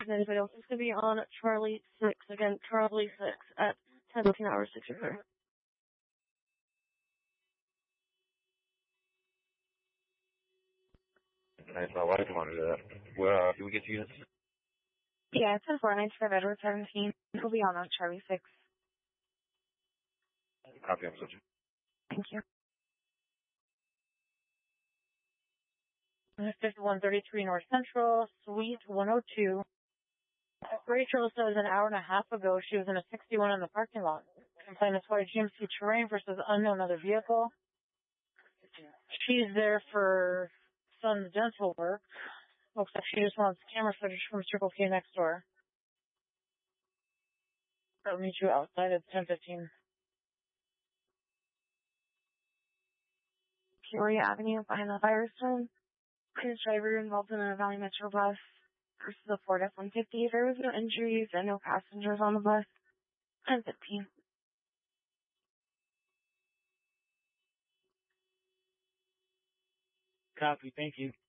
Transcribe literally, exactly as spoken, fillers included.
Anybody else is going to be on Charlie six. Again, Charlie six at ten fifteen hours six zero. Nice, my wife wanted that. Well, uh, can we get units? Yeah, ten four nine five Edward seventeen. We'll be on on Charlie six. Copy, I'm switching. Thank you. fifty-one thirty-three North Central, Suite one oh two. Rachel says an hour and a half ago she was in a sixty-one in the parking lot. Complainant for G M C Terrain versus unknown other vehicle. She's there for son's dental work. Looks like she just wants camera footage from Circle K next door. I'll meet you outside at ten fifteen. Peoria Avenue behind the Firestone. Cruise driver involved in a Valley Metro bus versus a Ford F one fifty. There was no injuries and no passengers on the bus. ten fifteen. Copy, thank you.